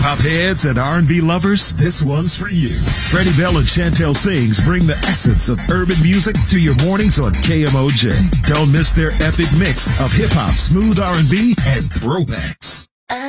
Hip-hop heads and R&B lovers, this one's for you. Freddie Bell and Chantel Sings bring the essence of urban music to your mornings on KMOJ. Don't miss their epic mix of hip-hop, smooth R&B, and throwbacks.